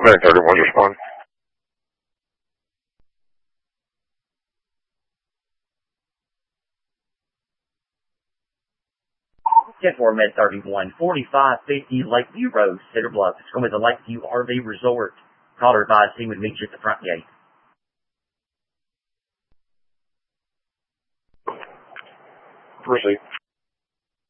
Clearing 31, respond. 10-4 Med 31, 4550 Lakeview Road, Cedar Bluff. It's going with the Lakeview RV Resort. Caller advised he would meet you at the front gate. Proceed.